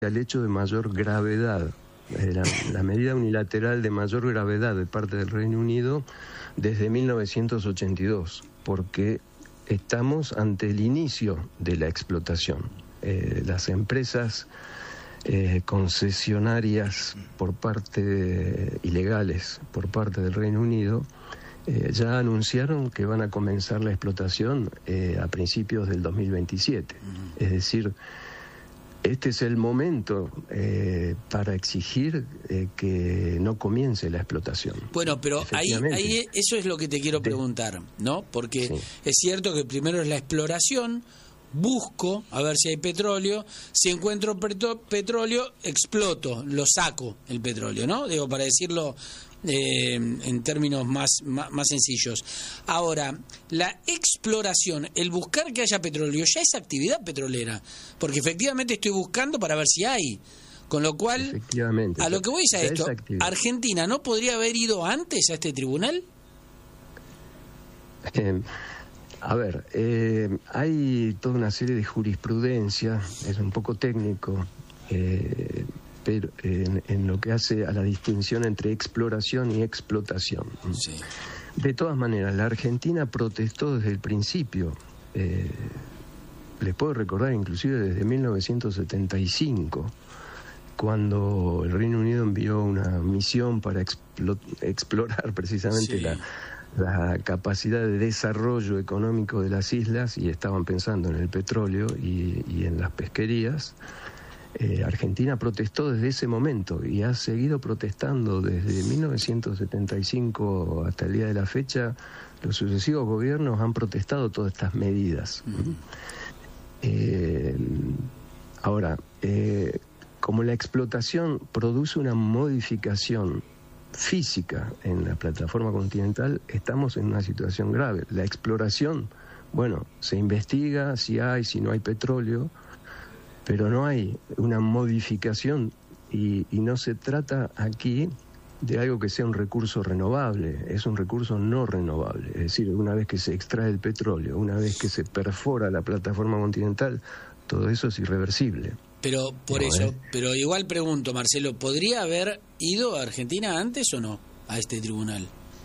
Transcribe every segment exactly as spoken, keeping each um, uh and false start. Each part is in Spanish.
al hecho de mayor gravedad, eh, la, la medida unilateral de mayor gravedad de parte del Reino Unido desde mil novecientos ochenta y dos, porque estamos ante el inicio de la explotación. Eh, las empresas eh, concesionarias por parte de, ilegales por parte del Reino Unido eh, ya anunciaron que van a comenzar la explotación eh, a principios del dos mil veintisiete. Uh-huh. Es decir, este es el momento eh, para exigir eh, que no comience la explotación. Bueno, pero ahí, ahí eso es lo que te quiero preguntar, ¿no? Porque sí, es cierto que primero es la exploración, busco a ver si hay petróleo, si encuentro petro- petróleo, exploto, lo saco el petróleo, ¿no? Digo, para decirlo eh, en términos más, más, más sencillos. Ahora, la exploración, el buscar que haya petróleo, ya es actividad petrolera, porque efectivamente estoy buscando para ver si hay. Con lo cual, a lo que voy es a esto, ¿Argentina no podría haber ido antes a este tribunal? Eh, a ver, eh, hay toda una serie de jurisprudencia, es un poco técnico, eh, pero en, en lo que hace a la distinción entre exploración y explotación. Sí. De todas maneras, la Argentina protestó desde el principio. Eh, les puedo recordar inclusive desde mil novecientos setenta y cinco, cuando el Reino Unido envió una misión para explo- explorar precisamente sí. la, la capacidad de desarrollo económico de las islas, y estaban pensando en el petróleo y, y en las pesquerías. Eh, Argentina protestó desde ese momento y ha seguido protestando desde mil novecientos setenta y cinco hasta el día de la fecha. Los sucesivos gobiernos han protestado todas estas medidas. Uh-huh. Eh, ahora, eh, como la explotación produce una modificación física en la plataforma continental, estamos en una situación grave. La exploración, bueno, se investiga si hay, si no hay petróleo, pero no hay una modificación y, y no se trata aquí de algo que sea un recurso renovable, es un recurso no renovable. Es decir, una vez que se extrae el petróleo, una vez que se perfora la plataforma continental, todo eso es irreversible. Pero por no, eso, ¿eh? pero igual pregunto, Marcelo, ¿podría haber ido a Argentina antes o no a este tribunal?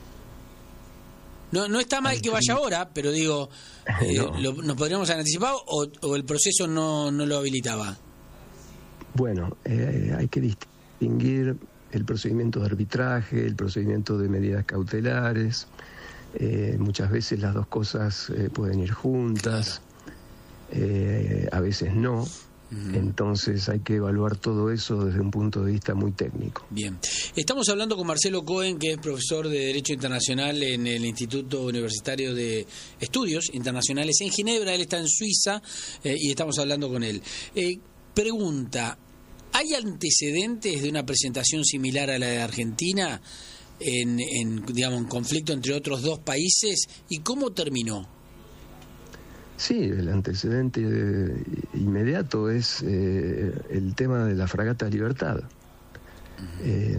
No, no está mal que vaya ahora, pero digo, eh, no. lo, ¿nos podríamos haber anticipado o, o el proceso no, no lo habilitaba? Bueno, eh, hay que distinguir el procedimiento de arbitraje, el procedimiento de medidas cautelares. Eh, muchas veces las dos cosas eh, pueden ir juntas, eh, a veces no. Uh-huh. Entonces hay que evaluar todo eso desde un punto de vista muy técnico. Bien, estamos hablando con Marcelo Cohen, que es profesor de Derecho Internacional en el Instituto Universitario de Estudios Internacionales en Ginebra. Él está en Suiza eh, y estamos hablando con él. Eh, pregunta, ¿hay antecedentes de una presentación similar a la de Argentina en, en digamos, en conflicto entre otros dos países? ¿Y cómo terminó? Sí, el antecedente eh, inmediato es eh, el tema de la fragata Libertad. Uh-huh. Eh,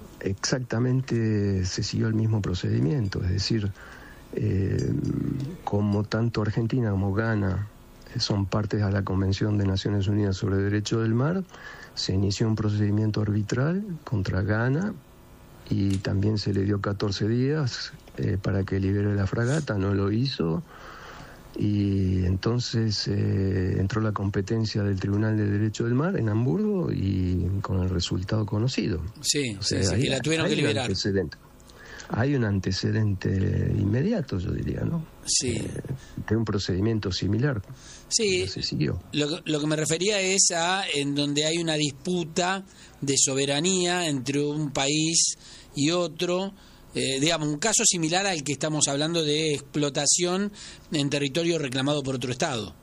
exactamente se siguió el mismo procedimiento, es decir, eh, como tanto Argentina como Ghana son partes a la Convención de Naciones Unidas sobre el Derecho del Mar, se inició un procedimiento arbitral contra Ghana y también se le dio catorce días eh, para que libere la fragata, no lo hizo. Y entonces eh, entró la competencia del Tribunal de Derecho del Mar en Hamburgo y con el resultado conocido. Sí, o sea, sí, sí hay, que la tuvieron que liberar. Antecedente. Hay un antecedente inmediato, yo diría, ¿no? Sí. Eh, de un procedimiento similar. Sí, se siguió. Lo, lo que me refería es a en donde hay una disputa de soberanía entre un país y otro. Eh, digamos, un caso similar al que estamos hablando de explotación en territorio reclamado por otro Estado.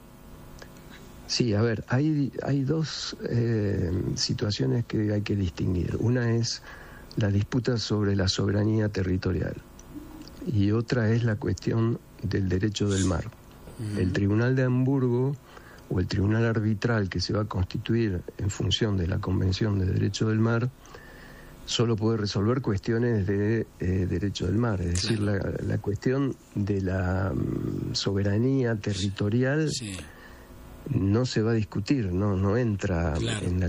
Sí, a ver, hay, hay dos eh, situaciones que hay que distinguir. Una es la disputa sobre la soberanía territorial y otra es la cuestión del derecho del mar. Uh-huh. El Tribunal de Hamburgo o el Tribunal Arbitral que se va a constituir en función de la Convención de Derecho del Mar solo puede resolver cuestiones de eh, derecho del mar, es decir, la, la cuestión de la um, soberanía territorial. Sí. no se va a discutir, no no entra claro. en la